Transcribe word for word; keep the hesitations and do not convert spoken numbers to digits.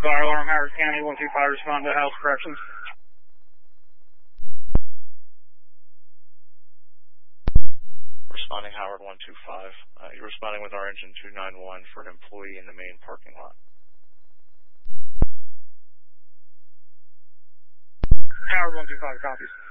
Fire alarm, Howard County, one two five, respond to house corrections. Responding Howard one two five. Uh, you're responding with our engine two nine one for an employee in the main parking lot. Howard one two five copies.